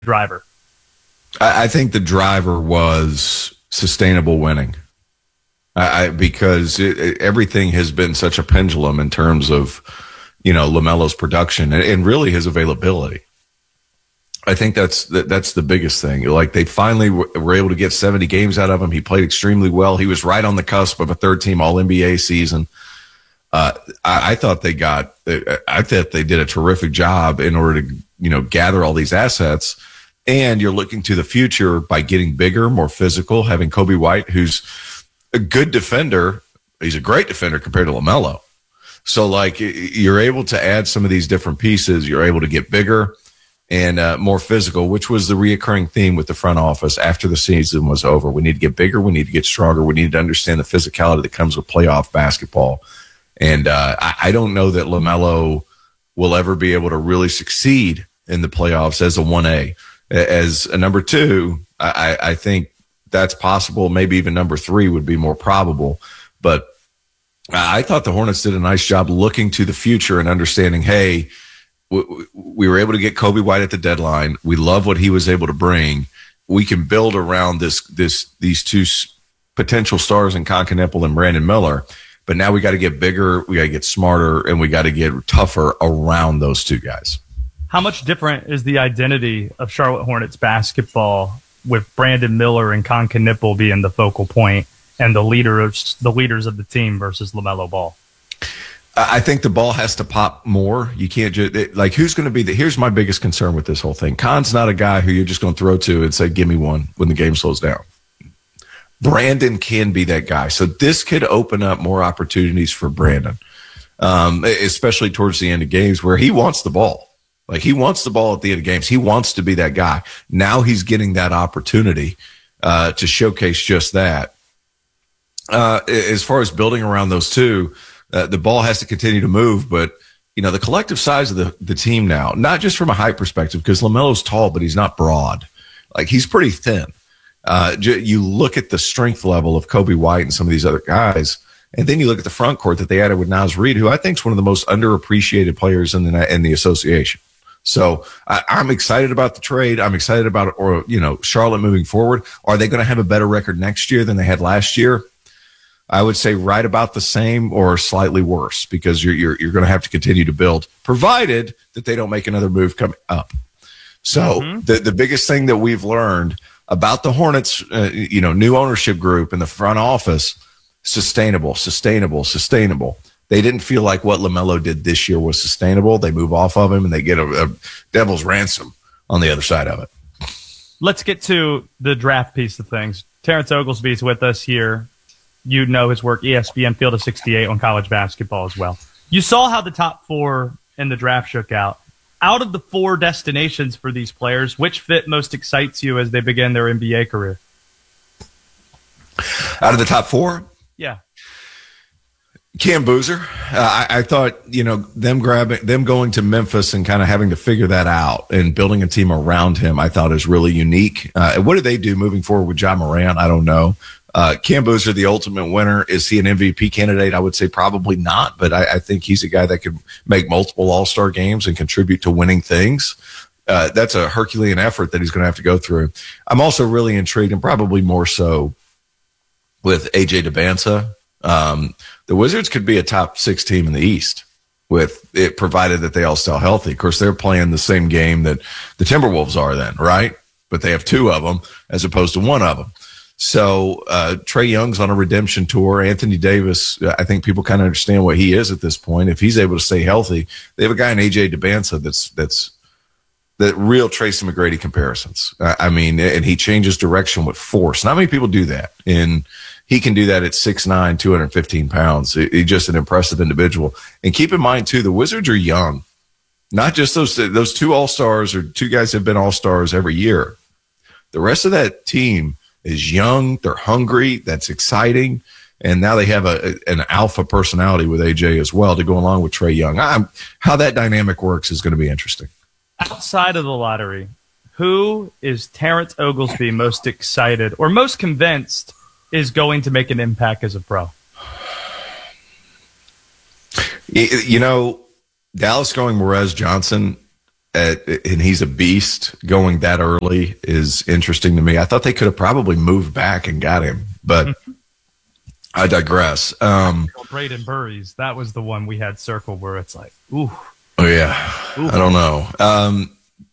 driver? I think the driver was sustainable winning. Because everything has been such a pendulum in terms of, LaMelo's production and really his availability. I think that's the biggest thing. Like, they finally were able to get 70 games out of him. He played extremely well. He was right on the cusp of a third-team All-NBA season. I thought they did a terrific job in order to, gather all these assets. And you're looking to the future by getting bigger, more physical, having Kobe White, who's a good defender. He's a great defender compared to LaMelo. So, you're able to add some of these different pieces. You're able to get bigger and more physical, which was the reoccurring theme with the front office after the season was over. We need to get bigger. We need to get stronger. We need to understand the physicality that comes with playoff basketball. And I don't know that LaMelo will ever be able to really succeed in the playoffs as a 1A. As a number 2, I think that's possible. Maybe even number 3 would be more probable. But I thought the Hornets did a nice job looking to the future and understanding, hey, we were able to get Kobe White at the deadline. We love what he was able to bring. We can build around these two potential stars in Con Knueppel and Brandon Miller. But now we got to get bigger, we got to get smarter, and we got to get tougher around those two guys. How much different is the identity of Charlotte Hornets basketball with Brandon Miller and Con Knueppel being the focal point and the leaders of the team versus LaMelo Ball? I think the ball has to pop more. You can't just who's going to be here's my biggest concern with this whole thing. Con's not a guy who you're just going to throw to and say, give me one when the game slows down. Brandon can be that guy. So this could open up more opportunities for Brandon, especially towards the end of games where he wants the ball. He wants the ball at the end of games. He wants to be that guy. Now he's getting that opportunity to showcase just that. As far as building around those two, the ball has to continue to move, but the collective size of the team now, not just from a height perspective, because LaMelo's tall, but he's not broad. He's pretty thin. You look at the strength level of Kobe White and some of these other guys, and then you look at the front court that they added with Naz Reid, who I think is one of the most underappreciated players in the association. So I'm excited about the trade. I'm excited about Charlotte moving forward. Are they going to have a better record next year than they had last year? I would say right about the same or slightly worse, because you're going to have to continue to build, provided that they don't make another move coming up. So the biggest thing that we've learned about the Hornets, new ownership group and the front office, sustainable. They didn't feel like what LaMelo did this year was sustainable. They move off of him and they get a devil's ransom on the other side of it. Let's get to the draft piece of things. Terrence Oglesby's with us here. You know his work, ESPN Field of 68 on college basketball as well. You saw how the top 4 in the draft shook out. Out of the 4 destinations for these players, which fit most excites you as they begin their NBA career? Out of the top 4? Yeah. Cam Boozer. I thought, them going to Memphis and kind of having to figure that out and building a team around him, I thought is really unique. What do they do moving forward with Ja Morant? I don't know. Cam Boozer, the ultimate winner. Is he an MVP candidate? I would say probably not, but I think he's a guy that could make multiple All-Star games and contribute to winning things. That's a Herculean effort that he's going to have to go through. I'm also really intrigued, and probably more so, with AJ Debinsa. The Wizards could be a top 6 team in the East with it, provided that they all stay healthy. Of course, they're playing the same game that the Timberwolves are then, right? But they have 2 of them as opposed to 1 of them. So Trae Young's on a redemption tour. Anthony Davis, I think people kind of understand what he is at this point. If he's able to stay healthy, they have a guy in AJ Debinsa that's the real Tracy McGrady comparisons. And he changes direction with force. Not many people do that. And he can do that at 6'9", 215 pounds. He's just an impressive individual. And keep in mind, too, the Wizards are young. Not just those 2 All-Stars or 2 guys have been All-Stars every year. The rest of that team is young. They're hungry. That's exciting. And now they have an alpha personality with AJ as well to go along with Trae Young. How that dynamic works is going to be interesting. Outside of the lottery, who is Terrence Oglesby most excited or most convinced is going to make an impact as a pro? Dallas going Morez Johnson and he's a beast. Going that early is interesting to me. I thought they could have probably moved back and got him, but I digress. Braden Burries, that was the one we had circled where it's like, ooh. Oh, yeah. Ooh. I don't know.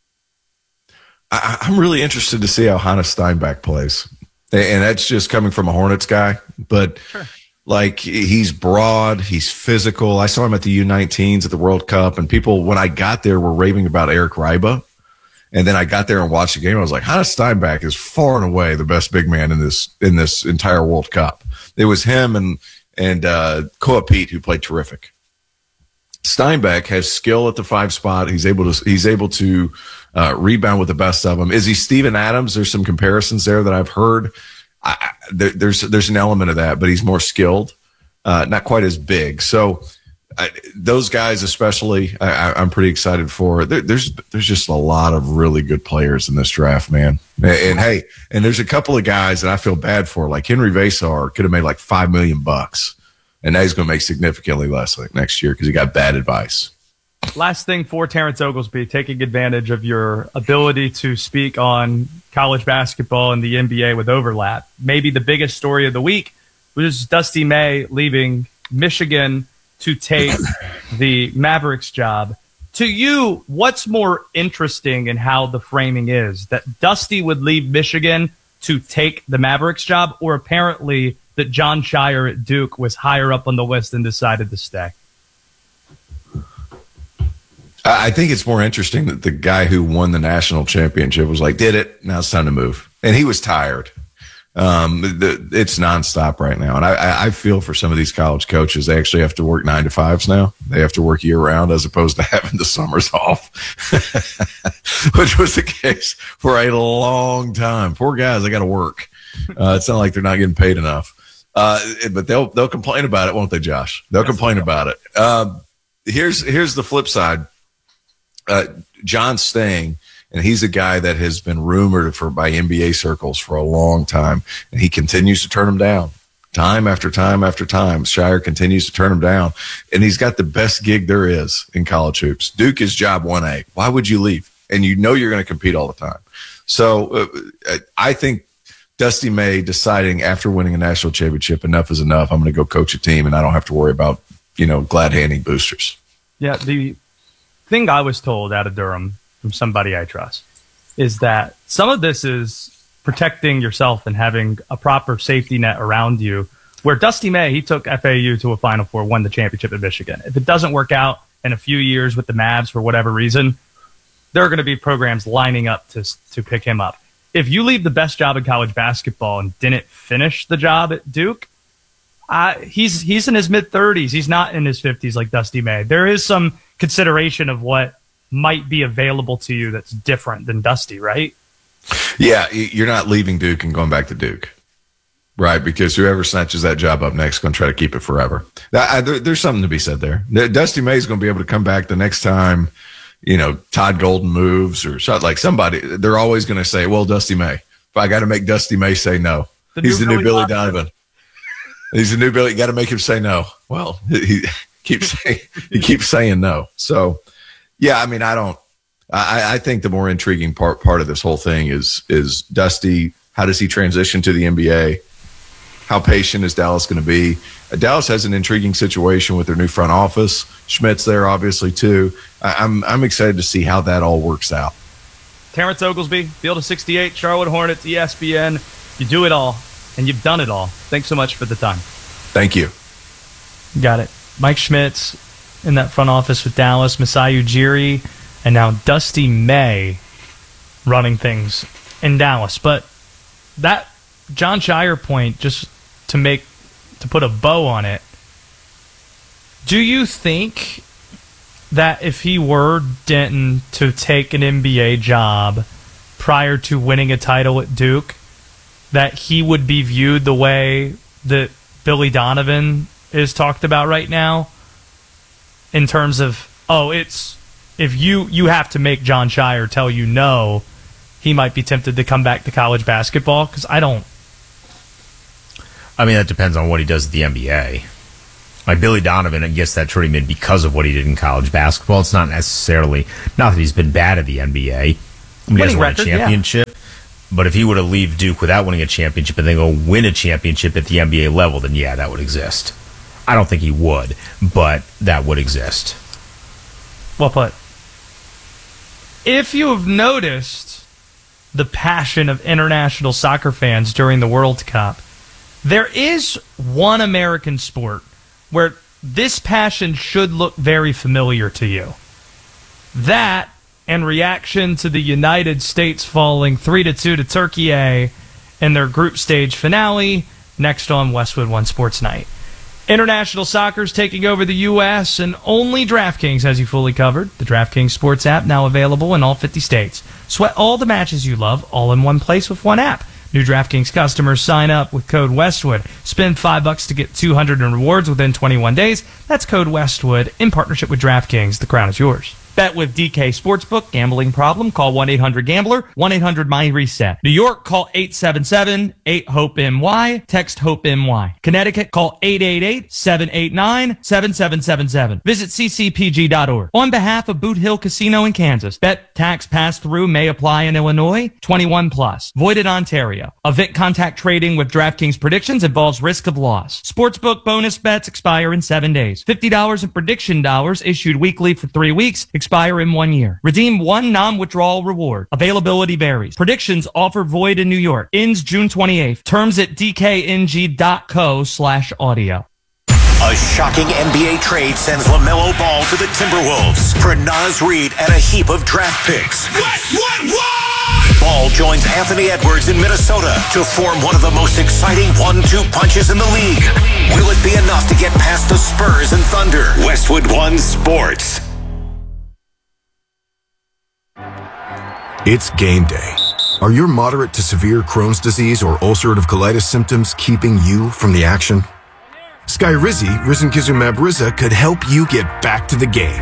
I'm really interested to see how Hannes Steinbach plays. And that's just coming from a Hornets guy. But, sure. Like, he's broad. He's physical. I saw him at the U19s at the World Cup. And people, when I got there, were raving about Eric Ryba. And then I got there and watched the game. I was like, Hannes Steinbach is far and away the best big man in this entire World Cup. It was him and Koa Pete who played terrific. Steinbach has skill at the 5 spot. He's able to rebound with the best of them. Is he Steven Adams? There's some comparisons there that I've heard. There's an element of that, but he's more skilled, not quite as big. So those guys, especially, I'm pretty excited for. There's just a lot of really good players in this draft, man. And hey, and there's a couple of guys that I feel bad for, like Henry Vasar could have made like $5 million, and now he's going to make significantly less like next year because he got bad advice. Last thing for Terrence Oglesby, taking advantage of your ability to speak on college basketball and the NBA with overlap. Maybe the biggest story of the week was Dusty May leaving Michigan to take the Mavericks job. To you, what's more interesting in how the framing is? That Dusty would leave Michigan to take the Mavericks job, or apparently that Jon Scheyer at Duke was higher up on the list and decided to stay? I think it's more interesting that the guy who won the national championship was like, did it, now it's time to move. And he was tired. It's nonstop right now. And I feel for some of these college coaches. They actually have to work 9 to 5s now. They have to work year round as opposed to having the summers off, which was the case for a long time. Poor guys, they got to work. It's not like they're not getting paid enough. But they'll complain about it, won't they, Josh? They'll complain about it. Here's the flip side. John's staying, and he's a guy that has been rumored by NBA circles for a long time, and he continues to turn him down time after time after time. Scheyer continues to turn him down, and he's got the best gig there is in college hoops. Duke is job 1A. Why would you leave? And you know you're going to compete all the time. So I think Dusty May deciding after winning a national championship, enough is enough. I'm going to go coach a team, and I don't have to worry about, glad handing boosters. Yeah, the thing I was told out of Durham from somebody I trust is that some of this is protecting yourself and having a proper safety net around you. Where Dusty May, he took FAU to a Final Four, won the championship at Michigan. If it doesn't work out in a few years with the Mavs for whatever reason, there are going to be programs lining up to pick him up. If you leave the best job in college basketball and didn't finish the job at Duke, he's in his mid-30s. He's not in his 50s like Dusty May. There is some consideration of what might be available to you that's different than Dusty, right? Yeah, you're not leaving Duke and going back to Duke, right? Because whoever snatches that job up next is going to try to keep it forever. There's something to be said there. Dusty May is going to be able to come back the next time, Todd Golden moves or like somebody. They're always going to say, well, Dusty May. If I got to make Dusty May say no. He's the new Billy Donovan. He's the new Billy. You got to make him say no. Well, he keeps saying no. So, yeah, I think the more intriguing part of this whole thing is Dusty. How does he transition to the NBA? How patient is Dallas going to be? Dallas has an intriguing situation with their new front office. Schmidt's there, obviously, too. I'm excited to see how that all works out. Terrence Oglesby, Field of 68, Charlotte Hornets, ESPN. You do it all, and you've done it all. Thanks so much for the time. Thank you. Got it. Mike Schmitz in that front office with Dallas, Masai Ujiri, and now Dusty May running things in Dallas. But that Jon Scheyer point, just to put a bow on it, do you think that if he were Denton to take an NBA job prior to winning a title at Duke, that he would be viewed the way that Billy Donovan is talked about right now, in terms of, if you have to make Jon Scheyer tell you no, he might be tempted to come back to college basketball? Because that depends on what he does at the NBA. Like Billy Donovan gets that trade in because of what he did in college basketball. It's not necessarily, not that he's been bad at the NBA. I mean, he hasn't won a championship. Yeah. But if he were to leave Duke without winning a championship and then go win a championship at the NBA level, then yeah, that would exist. I don't think he would, but that would exist. Well put. If you have noticed the passion of international soccer fans during the World Cup, there is one American sport where this passion should look very familiar to you. That and reaction to the United States falling 3-2 to Turkey A in their group stage finale next on Westwood One Sports Night. International soccer's taking over the U.S. and only DraftKings has you fully covered. The DraftKings Sports app now available in all 50 states. Sweat all the matches you love all in one place with one app. New DraftKings customers sign up with code Westwood. Spend $5 to get $200 in rewards within 21 days. That's code Westwood in partnership with DraftKings. The crown is yours. Bet with DK Sportsbook. Gambling problem? Call 1-800-GAMBLER. 1-800-MY-RESET. New York, call 877-8-HOPE-NY. Text HOPE-NY. Connecticut, call 888-789-7777. Visit ccpg.org. On behalf of Boot Hill Casino in Kansas, bet tax pass-through may apply in Illinois. 21 plus. Void in Ontario. Event contact trading with DraftKings predictions involves risk of loss. Sportsbook bonus bets expire in 7 days. $50 in prediction dollars issued weekly for 3 weeks. Expire in 1 year. Redeem one non-withdrawal reward. Availability varies. Predictions offer void in New York. Ends June 28th. Terms at dkng.co/audio. A shocking NBA trade sends LaMelo Ball to the Timberwolves for Naz Reid and a heap of draft picks. What? Ball joins Anthony Edwards in Minnesota to form one of the most exciting 1-2 punches in the league. Will it be enough to get past the Spurs and Thunder? Westwood One Sports. It's game day. Are your moderate to severe Crohn's disease or ulcerative colitis symptoms keeping you from the action? Skyrizi, risankizumab Riza, could help you get back to the game.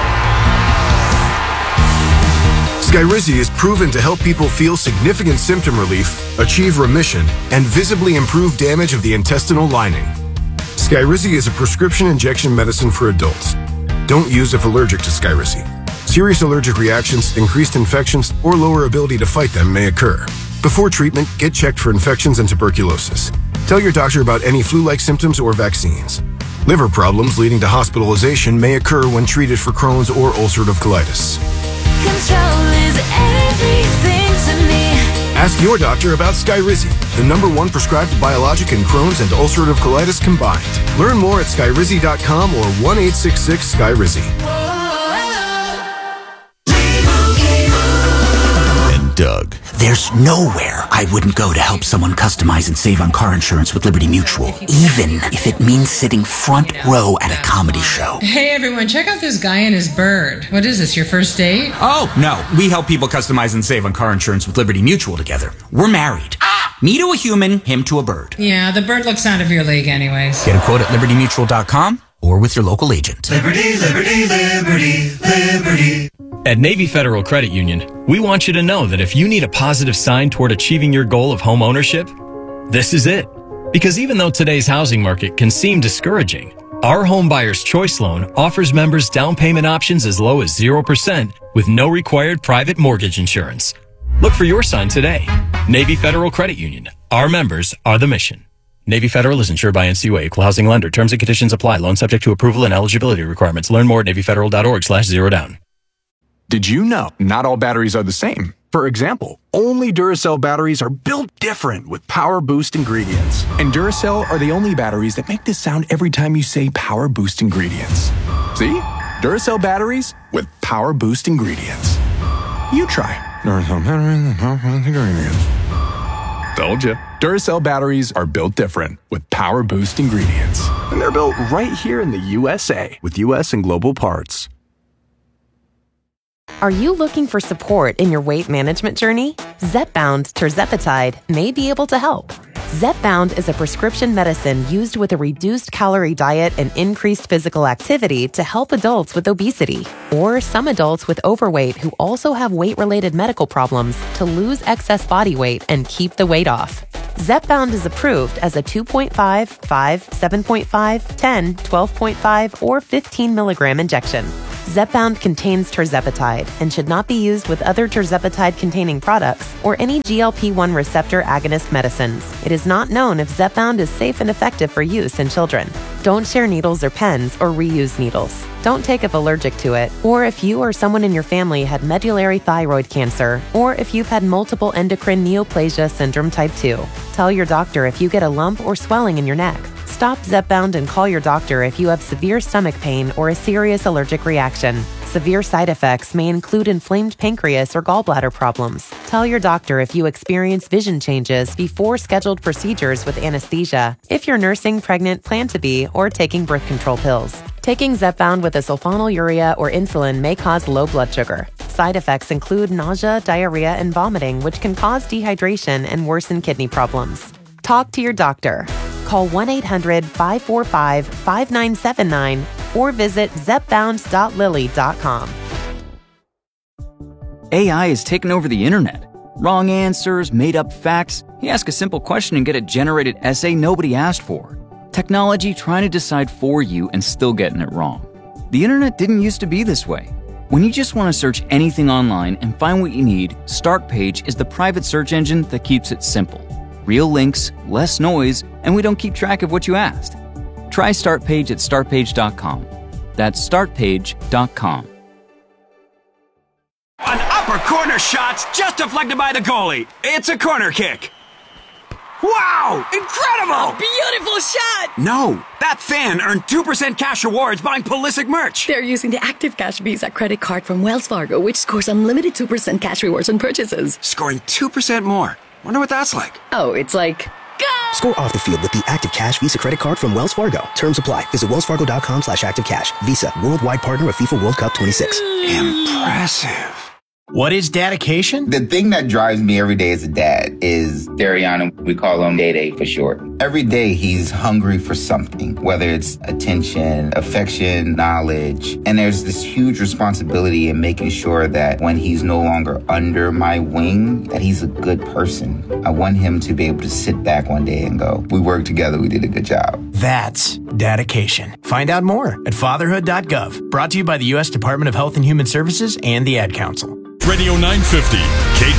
Skyrizi is proven to help people feel significant symptom relief, achieve remission, and visibly improve damage of the intestinal lining. Skyrizi is a prescription injection medicine for adults. Don't use if allergic to Skyrizi. Serious allergic reactions, increased infections, or lower ability to fight them may occur. Before treatment, get checked for infections and tuberculosis. Tell your doctor about any flu-like symptoms or vaccines. Liver problems leading to hospitalization may occur when treated for Crohn's or ulcerative colitis. Control is everything to me. Ask your doctor about Skyrizi, the #1 prescribed biologic in Crohn's and ulcerative colitis combined. Learn more at skyrizi.com or 1-866-SKYRIZI. Doug. There's nowhere I wouldn't go to help someone customize and save on car insurance with Liberty Mutual, even if it means sitting front row at a comedy show. Hey everyone, check out this guy and his bird. What is this, your first date? Oh, no. We help people customize and save on car insurance with Liberty Mutual together. We're married. Me to a human, him to a bird. Yeah, the bird looks out of your league anyways. Get a quote at libertymutual.com or with your local agent. Liberty, liberty, liberty, liberty. At Navy Federal Credit Union, we want you to know that if you need a positive sign toward achieving your goal of home ownership, this is it. Because even though today's housing market can seem discouraging, our Home Buyer's Choice Loan offers members down payment options as low as 0% with no required private mortgage insurance. Look for your sign today. Navy Federal Credit Union. Our members are the mission. Navy Federal is insured by NCUA, equal housing lender. Terms and conditions apply. Loan subject to approval and eligibility requirements. Learn more at NavyFederal.org/zerodown. Did you know not all batteries are the same? For example, only Duracell batteries are built different with Power Boost ingredients. And Duracell are the only batteries that make this sound every time you say Power Boost ingredients. See? Duracell batteries with Power Boost ingredients. You try. Duracell batteries with Power Boost ingredients. Told you. Duracell batteries are built different with Power Boost ingredients. And they're built right here in the USA with US and global parts. Are you looking for support in your weight management journey? Zepbound tirzepatide may be able to help. Zepbound is a prescription medicine used with a reduced calorie diet and increased physical activity to help adults with obesity or some adults with overweight who also have weight-related medical problems to lose excess body weight and keep the weight off. Zepbound is approved as a 2.5, 5, 7.5, 10, 12.5, or 15 milligram injection. Zepbound contains tirzepatide and should not be used with other tirzepatide-containing products or any GLP-1 receptor agonist medicines. It is not known if Zepbound is safe and effective for use in children. Don't share needles or pens or reuse needles. Don't take if allergic to it, or if you or someone in your family had medullary thyroid cancer, or if you've had multiple endocrine neoplasia syndrome type 2. Tell your doctor if you get a lump or swelling in your neck. Stop Zepbound and call your doctor if you have severe stomach pain or a serious allergic reaction. Severe side effects may include inflamed pancreas or gallbladder problems. Tell your doctor if you experience vision changes before scheduled procedures with anesthesia, if you're nursing, pregnant, plan to be, or taking birth control pills. Taking Zepbound with a sulfonylurea or insulin may cause low blood sugar. Side effects include nausea, diarrhea, and vomiting, which can cause dehydration and worsen kidney problems. Talk to your doctor. Call 1-800-545-5979 or visit zepbound.lilly.com. AI has taken over the internet. Wrong answers, made-up facts. You ask a simple question and get a generated essay nobody asked for. Technology trying to decide for you and still getting it wrong. The internet didn't used to be this way. When you just want to search anything online and find what you need, Startpage is the private search engine that keeps it simple. Real links, less noise, and we don't keep track of what you asked. Try Startpage at startpage.com. That's startpage.com. An upper corner shot's just deflected by the goalie. It's a corner kick. Wow! Incredible! A beautiful shot! No, that fan earned 2% cash rewards buying Pulisic merch. They're using the Active Cash Visa credit card from Wells Fargo, which scores unlimited 2% cash rewards on purchases. Scoring 2% more. Wonder what that's like. Oh, it's like... Go! Score off the field with the Active Cash Visa credit card from Wells Fargo. Terms apply. Visit wellsfargo.com/activecash. Visa, worldwide partner of FIFA World Cup 26. Impressive. What is dedication? The thing that drives me every day as a dad is Dariana. We call him Day Day for short. Every day he's hungry for something, whether it's attention, affection, knowledge. And there's this huge responsibility in making sure that when he's no longer under my wing, that he's a good person. I want him to be able to sit back one day and go, we worked together, we did a good job. That's dedication. Find out more at fatherhood.gov. Brought to you by the U.S. Department of Health and Human Services and the Ad Council. Radio 950,